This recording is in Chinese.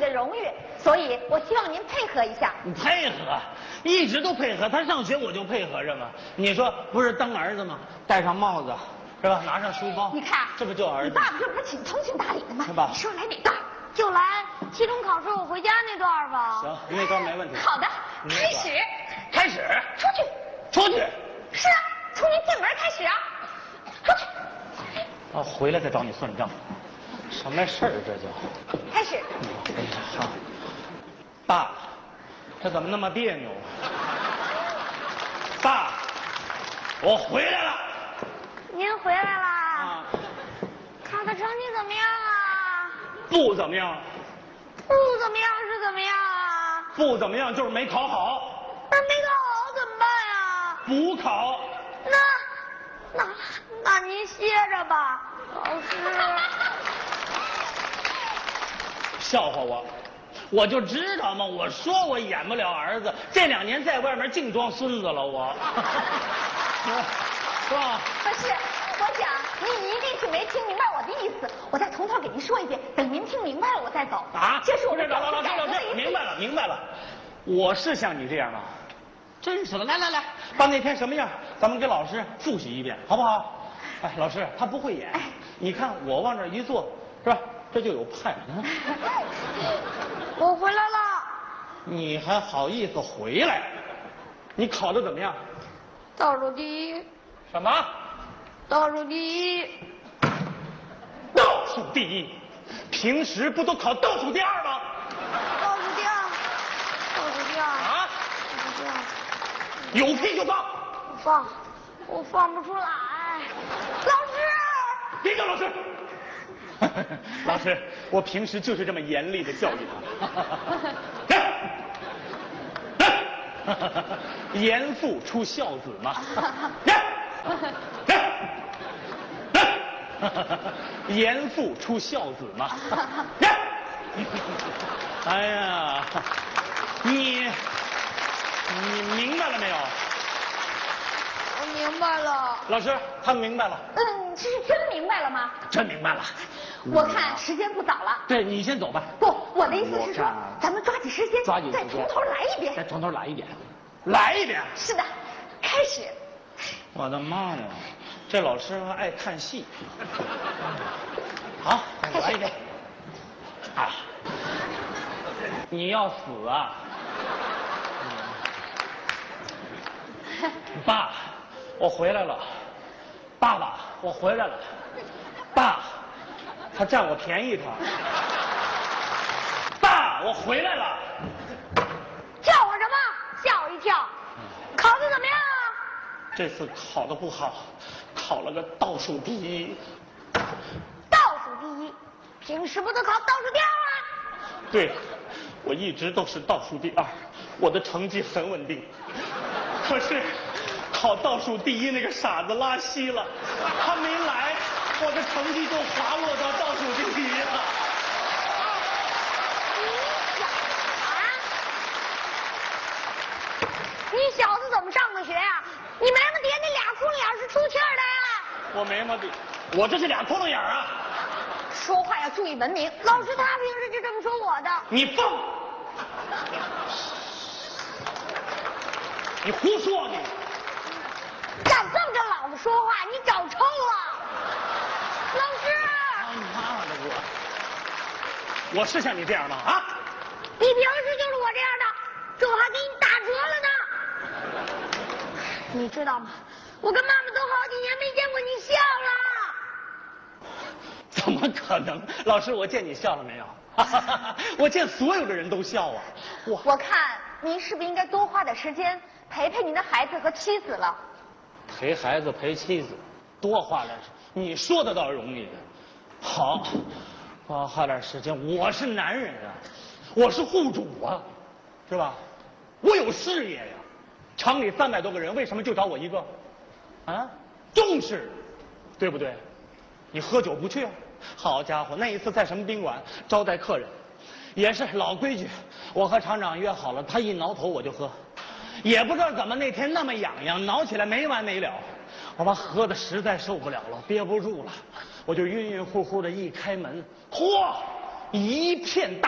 的荣誉，所以我希望您配合一下。 你配合，一直都配合，他上学我就配合着嘛。你说不是当儿子吗？戴上帽子，是吧？拿上书包， 你看， 这不就儿子？ 你爸爸这不是挺通情达理的吗？ 是吧？ 你说来哪段？ 就来期中考试我回家那段吧。 行，那段没问题。 好的，开始。 开始。 出去。 出去。 是啊，从您进门开始啊。出去。 啊，回来再找你算账。什么事儿这就？ 开始。 好。爸，这怎么那么别扭？爸，我回来了。 您回来啦？ 啊。 考的成绩怎么样啊？ 不怎么样。 不怎么样是怎么样啊？ 不怎么样就是没考好。 那没考好怎么办呀？ 补考。 那您歇着吧，老师。 笑话我，我就知道嘛，我说我演不了儿子，这2年在外面净装孙子了，我，是吧？ 不是，我想您一定是没听明白我的意思，我再从头给您说一遍，等您听明白了我再走。 啊， 这是我不是的老师，明白了，我是像你这样吗？真是的，来，把那天什么样，咱们给老师复习一遍，好不好？哎，老师他不会演，你看我往这一坐，是吧？这就有派。 我回来了。 你还好意思回来？你考得怎么样？ 倒数第一。 什么？ 倒数第一。 倒数第一？平时不都考倒数第2吗？ 倒数第2。倒数第2。 啊？ 倒数第2。 有屁就放！ 我放不出来。老师！ 别叫老师！老师，我平时就是这么严厉的教育他。严父出孝子嘛。严父出孝子嘛。哎呀，你明白了没有？ 我明白了。 老师，他明白了。 这是真明白了吗？ 真明白了。 我看时间不早了。 对，你先走吧。 不，我的意思是说，咱们抓紧时间，再从头来一遍。 再从头来一遍。来一遍。 是的，开始。 我的妈呀，这老师还爱看戏。好，来一遍。啊，你要死啊！爸，我回来了。爸爸，我回来了。爸，他占我便宜他。爸，我回来了。 叫我什么？吓我一跳。考得怎么样啊？ 这次考得不好，考了个倒数第一。 倒数第一？平时不都考倒数第2吗？ 对，我一直都是倒数第2，我的成绩很稳定。可是考倒数第一那个傻子拉稀了，他没来，我的成绩就滑落到倒数第1了。 你小子怎么上的学呀？你眉毛底下那俩窟窿眼是出气儿的呀？ 我眉毛底，我这是俩窟窿眼啊！ 说话要注意文明。 老师他平时就这么说我的。 你放！你胡说你！ 敢这么跟老子说话，你找抽了！老师！ 你妈的我是像你这样吗？啊？ 你平时就是我这样的，这我还给你打折了呢。你知道吗？我跟妈妈都好几年没见过你笑了。 怎么可能？老师，我见你笑了没有？我见所有的人都笑啊！ 我看您是不是应该多花点时间陪陪您的孩子和妻子了？ 陪孩子陪妻子，多花点时间，你说的倒容易。好，多花点时间。我是男人啊，我是户主啊，是吧？我有事业呀。厂里300多个人，为什么就找我一个？啊，重视，对不对？你喝酒不去啊？好家伙，那一次在什么宾馆招待客人，也是老规矩，我和厂长约好了，他一挠头我就喝，也不知道怎么那天那么痒痒，挠起来没完没了，我把喝的实在受不了了，憋不住了，我就晕晕乎乎的一开门，嚯，一片大